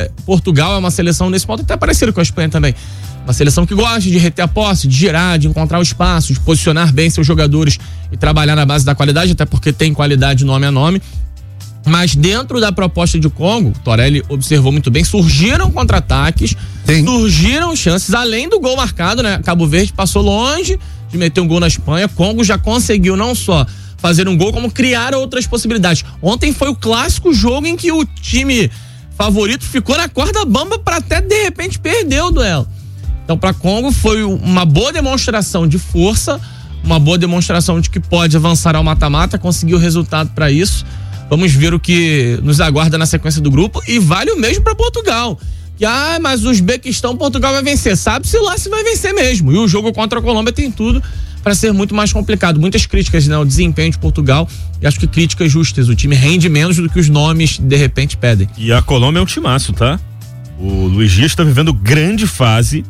Portugal é uma seleção nesse ponto até parecida com a Espanha também. Uma seleção que gosta de reter a posse, de girar, de encontrar o espaço, de posicionar bem seus jogadores e trabalhar na base da qualidade, até porque tem qualidade nome a nome. Mas dentro da proposta de Congo, o Torelli observou muito bem, surgiram contra-ataques, surgiram chances, além do gol marcado, né? Cabo Verde passou longe de meter um gol na Espanha. Congo já conseguiu não só fazer um gol, como criar outras possibilidades. Ontem foi o clássico jogo em que o time favorito ficou na corda bamba para até de repente perder o duelo. Então, para Congo foi uma boa demonstração de força, uma boa demonstração de que pode avançar ao mata-mata, conseguiu resultado para isso. Vamos ver o que nos aguarda na sequência do grupo, e vale o mesmo para Portugal. Que, mas o Uzbequistão, Portugal vai vencer. Sabe-se lá se vai vencer mesmo. E o jogo contra a Colômbia tem tudo para ser muito mais complicado. Muitas críticas, né, ao desempenho de Portugal, e acho que críticas justas. O time rende menos do que os nomes de repente pedem. E a Colômbia é um timaço, tá? O Luiz Dias está vivendo grande fase.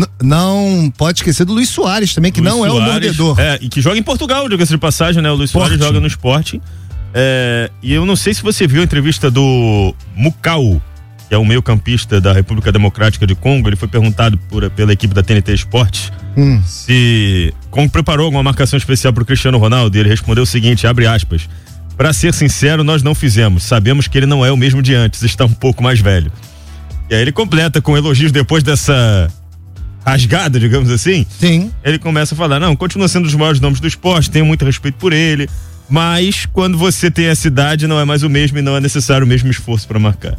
Não pode esquecer do Luiz Soares também, que Luiz não Soares, é um mordedor. E que joga em Portugal, diga-se de passagem, né? O Luiz Soares joga no Sporting. E eu não sei se você viu a entrevista do Mukau, que é um meio-campista da República Democrática de Congo. Ele foi perguntado pela equipe da TNT Esportes se Congo preparou alguma marcação especial para o Cristiano Ronaldo, e ele respondeu o seguinte, abre aspas: "Para ser sincero, nós não fizemos. Sabemos que ele não é o mesmo de antes, está um pouco mais velho." E aí ele completa com elogios depois dessa rasgada, digamos assim. Sim. Ele começa a falar, não, continua sendo um dos maiores nomes do esporte, tenho muito respeito por ele, mas quando você tem essa idade não é mais o mesmo e não é necessário o mesmo esforço para marcar.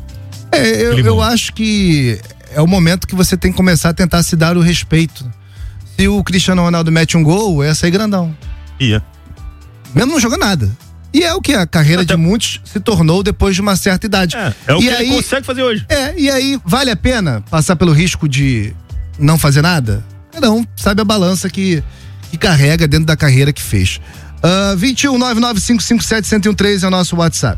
Eu acho que é o momento que você tem que começar a tentar se dar o respeito. Se o Cristiano Ronaldo mete um gol, é sair grandão. Mesmo não joga nada. E é o que a carreira de muitos se tornou depois de uma certa idade. É o que ele consegue fazer hoje. E aí, vale a pena passar pelo risco de não fazer nada? Cada um sabe a balança que carrega dentro da carreira que fez. 21-99557-1013 é o nosso WhatsApp.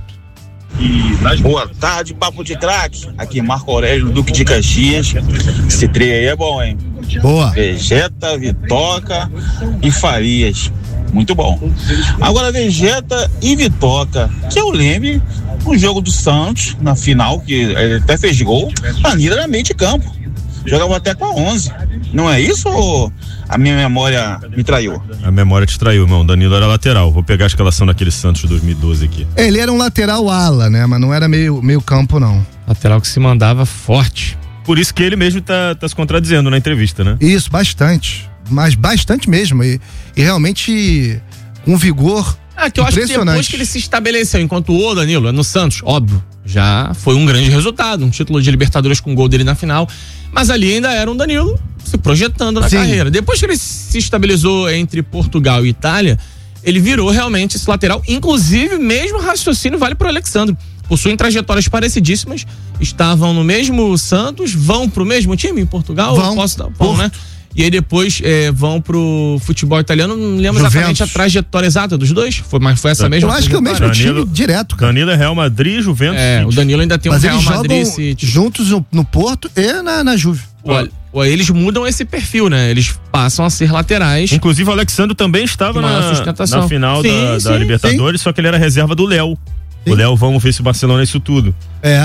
Boa tarde, papo de craque. Aqui Marco Aurélio, Duque de Caxias. Esse trio aí é bom, hein? Boa. Vegeta, Vitoca e Farias. Muito bom. Agora, Vegeta e Vitoca, que eu lembre, um jogo do Santos, na final, que ele até fez gol, Danilo era meio de campo. Jogava até com a 11. Não é isso ou a minha memória me traiu? A memória te traiu, irmão. Danilo era lateral. Vou pegar a escalação daquele Santos de 2012 aqui. Ele era um lateral ala, né? Mas não era meio campo, não. Lateral que se mandava forte. Por isso que ele mesmo tá se contradizendo na entrevista, né? Isso, bastante. Mas bastante mesmo. E realmente com vigor que eu acho que depois que ele se estabeleceu enquanto o Danilo é no Santos, óbvio, já foi um grande resultado, um título de Libertadores com o gol dele na final, mas ali ainda era um Danilo se projetando na carreira. Depois que ele se estabilizou entre Portugal e Itália, ele virou realmente esse lateral, inclusive mesmo raciocínio vale pro Alexandre. Possuem trajetórias parecidíssimas, estavam no mesmo Santos, vão pro mesmo time em Portugal? Vão, né? E aí depois vão pro futebol italiano, não lembro exatamente a trajetória exata dos dois, mas foi essa mesma. Eu acho que é o mesmo time direto, cara. Danilo é Real Madrid, Juventus. O Danilo ainda tem um Real Madrid City. Juntos no Porto e na Juve. Eles mudam esse perfil, né? Eles passam a ser laterais. Inclusive o Alexandre também estava na final da Libertadores, só que ele era reserva do Léo. Sim. O Léo, vamos ver se o Barcelona é isso tudo.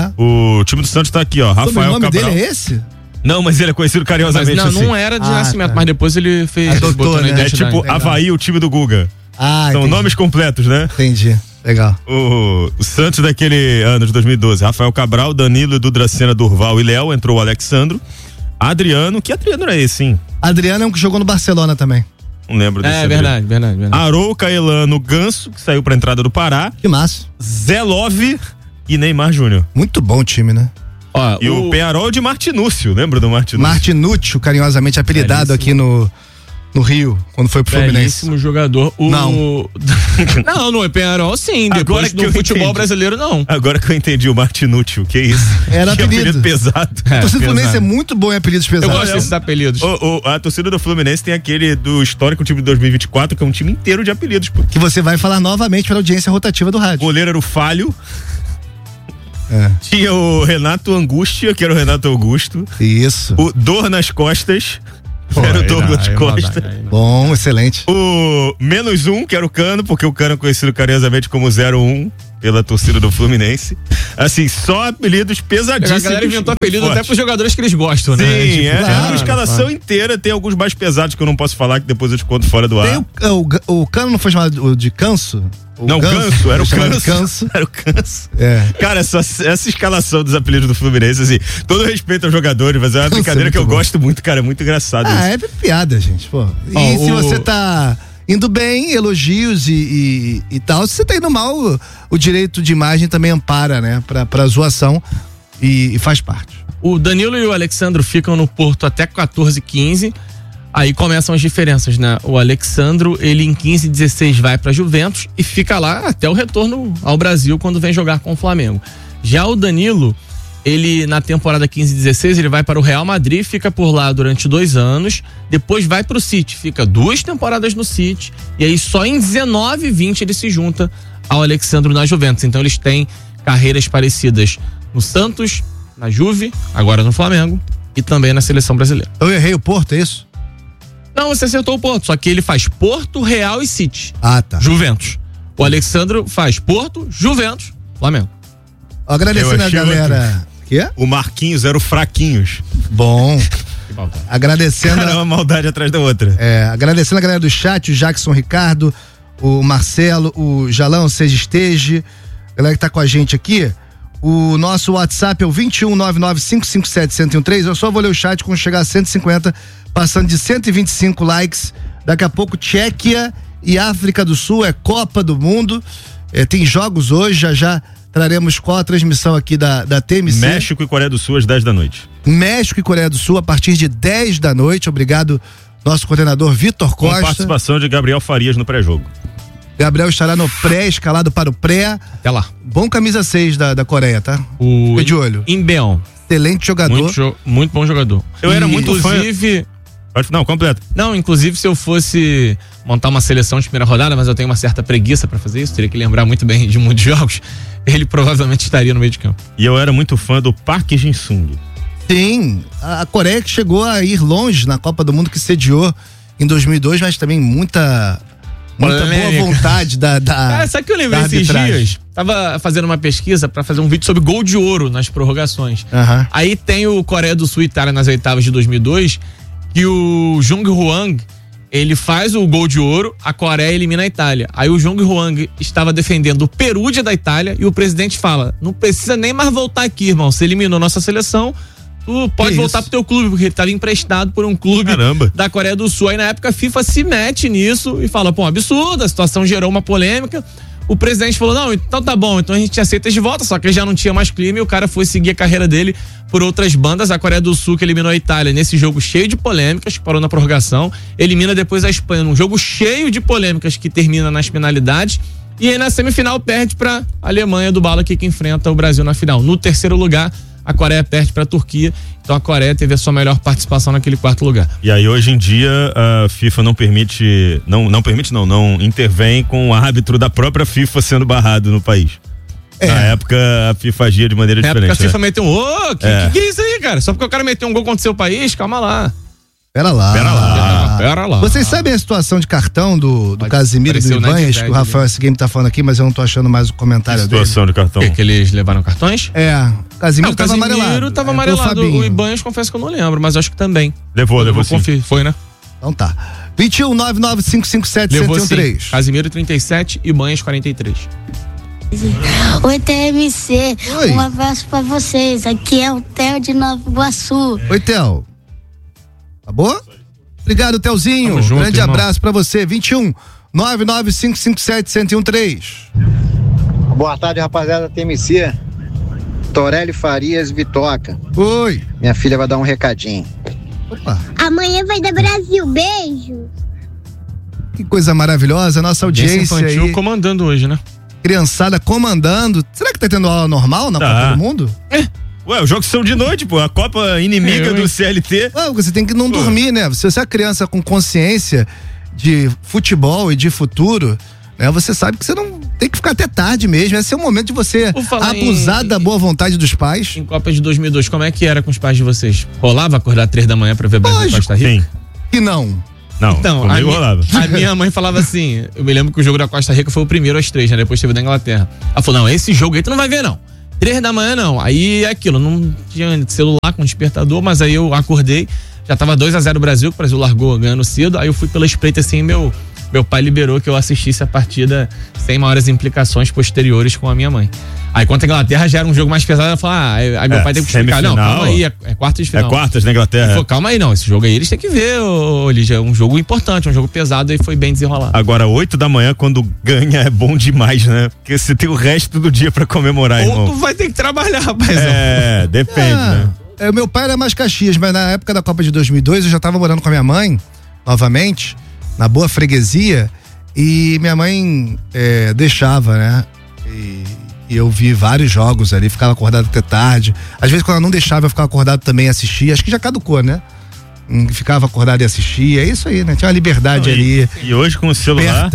O time do Santos tá aqui, ó. Rafael Cabral. O nome dele é esse? Não, mas ele é conhecido carinhosamente assim. Não era de nascimento, mas depois ele fez. Adotou, né? É tipo Havaí, o time do Guga. São nomes completos, né? Entendi. Legal. O Santos daquele ano de 2012. Rafael Cabral, Danilo, Edu Dracena, Durval e Léo. Entrou o Alexandro. Adriano. Que Adriano era esse, hein? Adriano é um que jogou no Barcelona também. Não lembro desse. Verdade. Arouca, Elano, Ganso, que saiu pra entrada do Pará. Que massa. Zé Love e Neymar Júnior. Muito bom o time, né? E o Peñarol de Martinúcio, lembra do Martinúcio? Martinúcio, carinhosamente apelidado aqui no Rio, quando foi pro Fluminense. Belíssimo jogador. Não, no Peñarol sim, depois no futebol brasileiro não. Agora que eu entendi o Martinúcio, que é isso? Era apelido pesado. A torcida do Fluminense é muito boa em apelidos pesados. Eu gosto desses apelidos. A torcida do Fluminense tem aquele do histórico time de 2024, que é um time inteiro de apelidos. Pô. Que você vai falar novamente para a audiência rotativa do rádio. O goleiro era o Falho. Tinha o Renato Angústia, que era o Renato Augusto. Isso. O Dor nas Costas. Era o Douglas Costa. Bom, excelente. O -1, que era o Cano, porque o Cano é conhecido carinhosamente como 01. pela torcida do Fluminense. Assim, só apelidos pesadíssimos. A galera inventou apelido até pros jogadores que eles gostam, né? Sim, é uma escalação inteira. Tem alguns mais pesados que eu não posso falar, que depois eu te conto fora do ar. O Cano não foi chamado de Canso? Ganso, era o Canso. Era o Canso. Cara, essa escalação dos apelidos do Fluminense, assim, todo respeito aos jogadores, mas é uma brincadeira que eu gosto muito, cara, é muito engraçado isso. É piada, gente, pô. E se você tá indo bem, elogios e tal, se você tá indo mal, o direito de imagem também ampara, né, pra zoação e faz parte. O Danilo e o Alexandro ficam no Porto até 14h15. Aí começam as diferenças, né? O Alexandro, ele em 15 e 16 vai pra Juventus e fica lá até o retorno ao Brasil quando vem jogar com o Flamengo. Já o Danilo, ele na temporada 15 e 16, ele vai para o Real Madrid, fica por lá durante 2 anos, depois vai pro City, fica 2 temporadas no City, e aí só em 19 e 20 ele se junta ao Alexandro na Juventus. Então eles têm carreiras parecidas no Santos, na Juve, agora no Flamengo e também na seleção brasileira. Eu errei o Porto, é isso? Não, você acertou o Porto, só que ele faz Porto, Real e City. Ah, tá. Juventus. O Alexandro faz Porto, Juventus, Flamengo. Agradecendo a galera. Quê? O Marquinhos era o Fraquinhos. Bom. Agradecendo. Cara, uma maldade atrás da outra. Agradecendo a galera do chat, o Jackson Ricardo, o Marcelo, o Jalão, Seja Esteje, a galera que tá com a gente aqui. O nosso WhatsApp é o 2199557113. Eu só vou ler o chat quando chegar a 150, passando de 125 likes. Daqui a pouco Tchequia e África do Sul, é Copa do Mundo. Tem jogos hoje, já traremos qual a transmissão aqui da TMC. México e Coreia do Sul às 10 da noite. México e Coreia do Sul a partir de 10 da noite. Obrigado, nosso coordenador Vitor Costa. Com participação de Gabriel Farias no pré-jogo. Gabriel estará no pré, escalado para o pré. Até lá. Bom camisa 6 da Coreia, tá? Fica de olho. Imbeon. Excelente jogador. Muito bom jogador. Eu era muito inclusive, fã. Não, completo. Não, inclusive se eu fosse montar uma seleção de primeira rodada, mas eu tenho uma certa preguiça pra fazer isso, teria que lembrar muito bem de muitos jogos, ele provavelmente estaria no meio de campo. E eu era muito fã do Park Jin-sung. Sim, a Coreia que chegou a ir longe na Copa do Mundo, que sediou em 2002, mas também muita boa vontade da Cara, sabe que eu lembrei esses dias? Tava fazendo uma pesquisa pra fazer um vídeo sobre gol de ouro nas prorrogações. Aí tem o Coreia do Sul e Itália nas oitavas de 2002, que o Jung Hwang, ele faz o gol de ouro, a Coreia elimina a Itália. Aí o Jung Hwang estava defendendo o Perúdia da Itália e o presidente fala: não precisa nem mais voltar aqui, irmão, você eliminou nossa seleção, tu pode voltar pro teu clube, porque ele estava emprestado por um clube da Coreia do Sul. Aí na época a FIFA se mete nisso e fala: pô, absurdo, a situação gerou uma polêmica. O presidente falou: não, então tá bom, então a gente aceita de volta, só que ele já não tinha mais clima e o cara foi seguir a carreira dele por outras bandas. A Coreia do Sul, que eliminou a Itália nesse jogo cheio de polêmicas, que parou na prorrogação, elimina depois a Espanha num jogo cheio de polêmicas que termina nas penalidades, e aí na semifinal perde pra Alemanha do Bala, que enfrenta o Brasil na final. No terceiro lugar, a Coreia perde pra Turquia, então a Coreia teve a sua melhor participação naquele quarto lugar. E aí hoje em dia a FIFA não intervém com o árbitro da própria FIFA sendo barrado no país. Na época a FIFA agia de maneira diferente. Na época a FIFA meteu que é isso aí, cara? Só porque o cara meteu um gol contra o seu país, calma lá. Pera lá. Vocês sabem a situação de cartão do Casimiro e do Ibanhas, que o Rafael S. Game tá falando aqui, mas eu não tô achando mais o comentário dele. Situação de cartão. Que eles levaram cartões? Casimiro tava amarelado. Tava amarelado. O Ibanhas, confesso que eu não lembro, mas acho que também. Levou sim. Foi, né? Então tá. 2199557113. Casimiro 37 e Ibanhas 43. Oi, TMC. Oi. Um abraço pra vocês. Aqui é o Theo de Nova Iguaçu. Oi, Theo. Tá bom? Obrigado, Telzinho. Grande abraço pra você. 2199557113. Boa tarde, rapaziada da TMC. Torelli Farias Vitoca. Oi. Minha filha vai dar um recadinho. Opa. Amanhã vai dar Brasil. Beijo. Que coisa maravilhosa. Nossa audiência infantil aí. Comandando hoje, né? Criançada comandando. Será que tá tendo aula normal na Copa do Mundo? Ué, os jogos são de noite, pô. A Copa inimiga do CLT. Você tem que não dormir, né? Se você é criança com consciência de futebol e de futuro, né? Você sabe que você não tem que ficar até tarde mesmo. Esse é o momento de você abusar da boa vontade dos pais. Em Copa de 2002, como é que era com os pais de vocês? Rolava acordar 3 da manhã pra ver Brasil e Costa Rica? Que não. Não, então, a minha mãe falava assim, eu me lembro que o jogo da Costa Rica foi o primeiro às 3, né? Depois teve o da Inglaterra. Ela falou, não, esse jogo aí tu não vai ver, não. 3 da manhã, não. Aí é aquilo, não tinha celular com despertador, mas aí eu acordei, já tava 2-0 o Brasil, que o Brasil largou ganhando cedo, aí eu fui pela espreita assim, meu pai liberou que eu assistisse a partida sem maiores implicações posteriores com a minha mãe. Aí contra a Inglaterra já era um jogo mais pesado, ela falou, aí meu pai tem que explicar, não, calma aí, é quartas de final. É quartas na Inglaterra. Falou, calma aí, não, esse jogo aí eles têm que ver, Lígia, é um jogo importante, um jogo pesado e foi bem desenrolado. Agora, 8 da manhã, quando ganha, é bom demais, né? Porque você tem o resto do dia pra comemorar, irmão. Ou tu vai ter que trabalhar, rapaz. Depende, né? O meu pai era mais Caxias, mas na época da Copa de 2002 eu já tava morando com a minha mãe, novamente, na Boa Freguesia, e minha mãe deixava, né? E eu vi vários jogos ali, ficava acordado até tarde. Às vezes, quando ela não deixava, eu ficava acordado também e assistia. Acho que já caducou, né? Ficava acordado e assistia. É isso aí, né? Tinha uma liberdade ali. E hoje com o celular.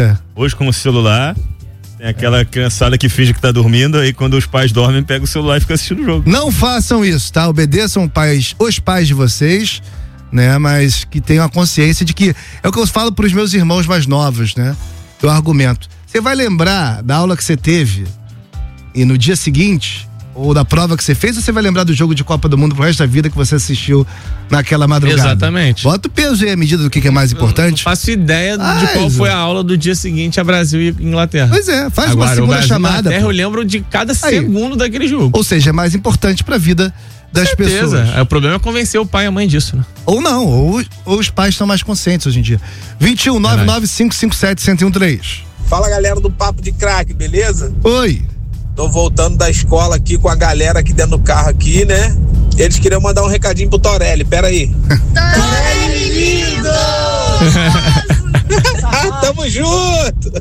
Tem aquela criançada que finge que tá dormindo, aí quando os pais dormem, pega o celular e fica assistindo o jogo. Não façam isso, tá? Obedeçam os pais de vocês, né? Mas que tenham a consciência de que é o que eu falo pros meus irmãos mais novos, né? Eu argumento. Você vai lembrar da aula que você teve e no dia seguinte, ou da prova que você fez, ou você vai lembrar do jogo de Copa do Mundo pro resto da vida que você assistiu naquela madrugada? Exatamente. Bota o peso aí, a medida do que é mais importante. Eu não faço ideia de qual foi a aula do dia seguinte a Brasil e Inglaterra. Pois é, faz agora, uma segunda chamada. Eu lembro de cada segundo daquele jogo. Ou seja, é mais importante pra vida das pessoas. O problema é convencer o pai e a mãe disso, né? Ou não, ou os pais estão mais conscientes hoje em dia. 21-99557-1013. Fala, galera do Papo de Craque, beleza? Oi. Tô voltando da escola aqui com a galera aqui dentro do carro aqui, né? Eles queriam mandar um recadinho pro Torelli, pera aí. Torelli lindo! Tamo junto!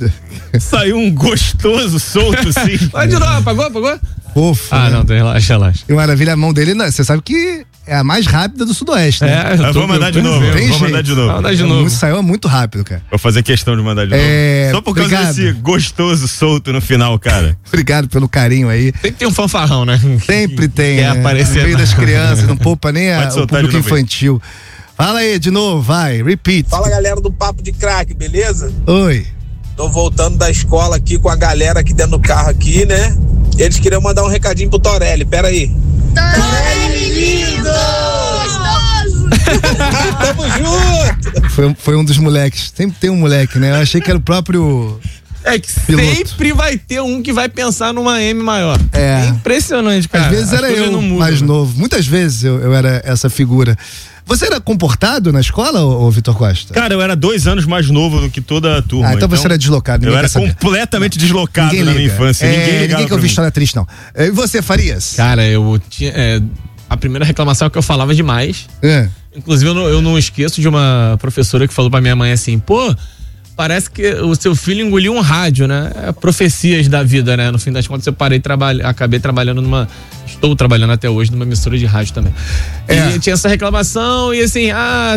Saiu um gostoso solto, sim. Vai de novo, apagou? Fofo. Não, relaxa. E maravilha, a mão dele, você sabe que é a mais rápida do Sudoeste, né? Vou mandar de novo. Vou mandar de novo. Saiu muito rápido, cara. Vou fazer questão de mandar de novo. Só por causa desse gostoso solto no final, cara. Obrigado pelo carinho aí. Sempre tem um fanfarrão, né? Sempre tem. Quer aparecer no meio das crianças, não poupa nem o público infantil. Fala aí, de novo, vai, repeat. Fala, galera do Papo de Craque, beleza? Oi. Tô voltando da escola aqui com a galera aqui dentro do carro aqui, né? Eles queriam mandar um recadinho pro Torelli, pera aí. Torelli lindo! Gostoso! Tamo junto! Foi um dos moleques. Sempre tem um moleque, né? Eu achei que era o próprio... É que piloto. Sempre vai ter um que vai pensar numa M maior. É impressionante, cara. Às vezes era eu mais novo. Muitas vezes eu era essa figura. Você era comportado na escola, ô Vitor Costa? Cara, eu era 2 anos mais novo do que toda a turma. Então você era deslocado. Eu era completamente deslocado na minha infância. Ninguém que eu vi história triste, não. E você, Farias? Cara, eu tinha... a primeira reclamação é que eu falava demais. Inclusive, eu não esqueço de uma professora que falou pra minha mãe assim, parece que o seu filho engoliu um rádio, né? Profecias da vida, né? No fim das contas, eu acabei trabalhando estou trabalhando até hoje numa emissora de rádio também. E tinha essa reclamação e assim,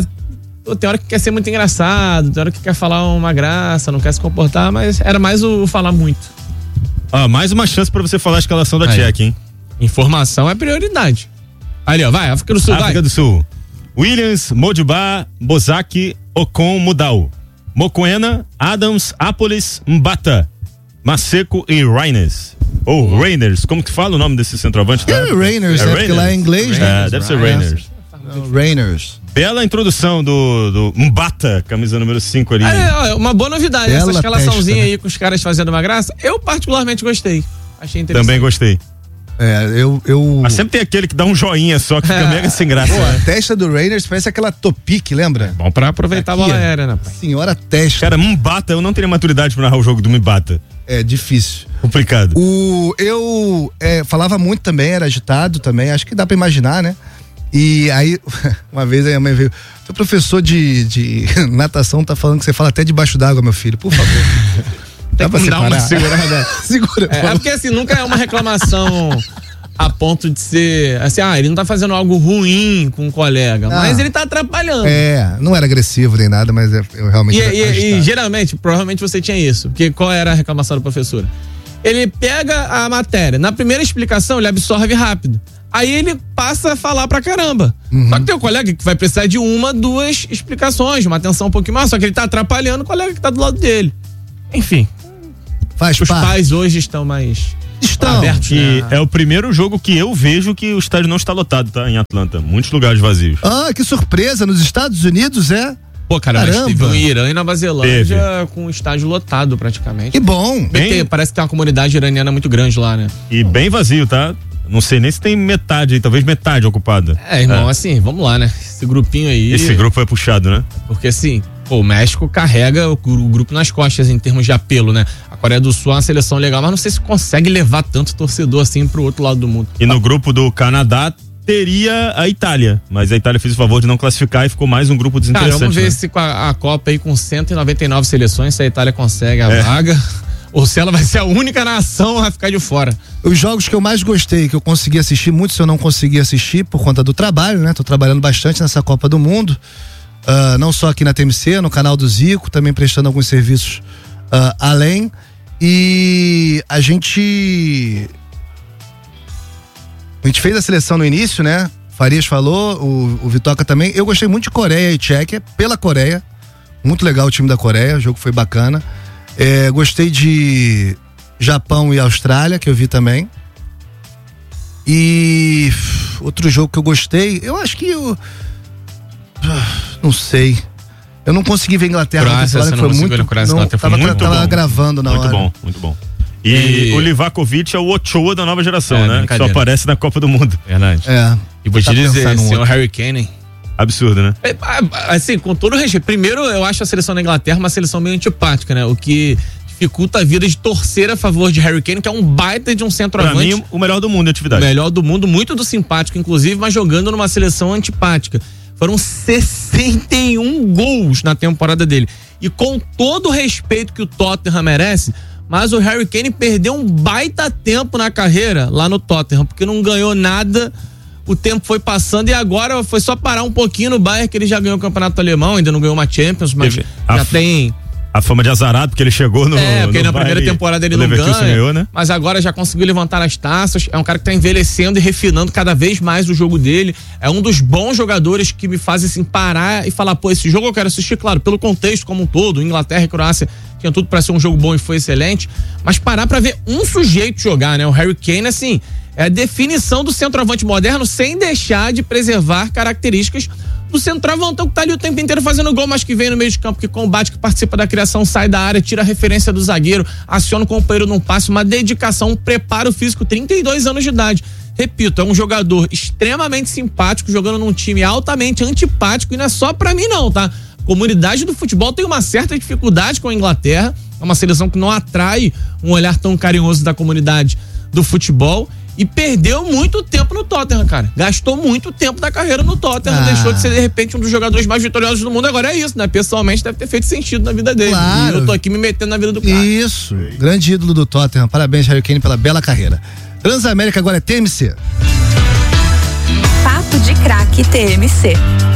tem hora que quer ser muito engraçado, tem hora que quer falar uma graça, não quer se comportar, mas era mais o falar muito. Mais uma chance pra você falar a escalação da Tcheca, hein? Informação é prioridade. Ali, ó, vai, África do Sul, África do Sul. Williams, Modiba, Bozak, Ocon, Mudal. Mokoena, Adams, Apolis, Mbata, Masseco e Reyners. Ou Reyners, como que fala o nome desse centroavante? Reyners, porque lá é inglês, né? Deve ser Reyners. Reyners. Bela introdução do Mbata, camisa número 5 ali. Uma boa novidade, essa escalaçãozinha aí com os caras fazendo uma graça, eu particularmente gostei. Achei interessante. Também gostei. Mas sempre tem aquele que dá um joinha só, que fica mega sem graça. A testa do Reyners parece aquela Topic, lembra? Bom pra aproveitar a bola aérea, né? Senhora testa. Cara, Mbata, eu não teria maturidade pra narrar o jogo do Mbata. É difícil. Complicado. Eu falava muito também, era agitado também, acho que dá pra imaginar, né? E aí, uma vez a minha mãe veio, teu professor de natação tá falando que você fala até debaixo d'água, meu filho, por favor. Tem que dar uma segurada. Segura. Porque assim, nunca é uma reclamação a ponto de ser assim, ele não tá fazendo algo ruim com um colega, mas ele tá atrapalhando. Não era agressivo nem nada, mas eu realmente... E geralmente, provavelmente você tinha isso, porque qual era a reclamação do professor? Ele pega a matéria, na primeira explicação ele absorve rápido. Aí ele passa a falar pra caramba. Só que tem um colega que vai precisar de 1, 2 explicações, uma atenção um pouquinho mais, só que ele tá atrapalhando o colega que tá do lado dele. Enfim. Os pais hoje estão mais abertos. E é o primeiro jogo que eu vejo que o estádio não está lotado, tá? Em Atlanta. Muitos lugares vazios. Ah, que surpresa. Nos Estados Unidos, Pô, cara, mas teve um Irã e Nova Zelândia com o estádio lotado praticamente. Que bom. Parece que tem uma comunidade iraniana muito grande lá, né? E bem vazio, tá? Não sei nem se tem metade, talvez metade ocupada. Irmão, assim, vamos lá, né? Esse grupinho aí. Esse grupo foi puxado, né? Porque assim, o México carrega o grupo nas costas em termos de apelo, né? A Coreia do Sul é uma seleção legal, mas não sei se consegue levar tanto torcedor assim pro outro lado do mundo. E no grupo do Canadá teria a Itália, mas a Itália fez o favor de não classificar e ficou mais um grupo desinteressante. Cara, vamos ver se com a Copa aí com 199 seleções, se a Itália consegue a vaga. Ou se ela vai ser a única nação a ficar de fora. Os jogos que eu mais gostei, que eu consegui assistir, muitos eu não consegui assistir por conta do trabalho, né? Tô trabalhando bastante nessa Copa do Mundo. Não só aqui na TMC, no canal do Zico, também prestando alguns serviços além. E a gente fez a seleção no início, né? Farias falou, o Vitoca também. Eu gostei muito de Coreia e Tchequia, pela Coreia. Muito legal o time da Coreia, o jogo foi bacana. Gostei de Japão e Austrália, que eu vi também. E outro jogo que eu gostei, eu acho que não sei. Eu não consegui ver Inglaterra. Croácia, você não conseguiu ver Croácia, tava gravando na hora. Muito bom. E o Livakovic é o Ochoa da nova geração, né? Que só aparece na Copa do Mundo. Verdade. E vou te dizer, senhor Harry Kane. Absurdo, né? Assim, com todo o respeito. Primeiro, eu acho a seleção da Inglaterra uma seleção meio antipática, né? O que dificulta a vida de torcer a favor de Harry Kane, que é um baita de um centroavante. Pra mim, o melhor do mundo em atividade. O melhor do mundo, muito do simpático, inclusive, mas jogando numa seleção antipática. Foram 61 gols na temporada dele. E com todo o respeito que o Tottenham merece, mas o Harry Kane perdeu um baita tempo na carreira lá no Tottenham, porque não ganhou nada. O tempo foi passando e agora foi só parar um pouquinho no Bayern, que ele já ganhou o campeonato alemão, ainda não ganhou uma Champions, mas já tem a fama de azarado, porque ele chegou no porque na primeira temporada ele não ganha, ganhou, né? Mas agora já conseguiu levantar as taças. É um cara que tá envelhecendo e refinando cada vez mais o jogo dele. É um dos bons jogadores que me fazem assim parar e falar, pô, esse jogo eu quero assistir, claro, pelo contexto como um todo. Inglaterra e Croácia tinha tudo pra ser um jogo bom e foi excelente, mas parar pra ver um sujeito jogar, né? O Harry Kane, assim, é a definição do centroavante moderno, sem deixar de preservar características do centroavantão que tá ali o tempo inteiro fazendo gol, mas que vem no meio de campo, que combate, que participa da criação, sai da área, tira a referência do zagueiro, aciona o companheiro num passe, uma dedicação, um preparo físico, 32 anos de idade. Repito, é um jogador extremamente simpático, jogando num time altamente antipático, e não é só pra mim não, tá? A comunidade do futebol tem uma certa dificuldade com a Inglaterra, é uma seleção que não atrai um olhar tão carinhoso da comunidade do futebol. E perdeu muito tempo no Tottenham, cara. Gastou muito tempo da carreira no Tottenham. Deixou de ser, de repente, um dos jogadores mais vitoriosos do mundo. Agora é isso, né? Pessoalmente, deve ter feito sentido na vida dele. Claro. E eu tô aqui me metendo na vida do cara. Isso. Grande ídolo do Tottenham. Parabéns, Harry Kane, pela bela carreira. Transamérica agora é TMC. Papo de Craque TMC.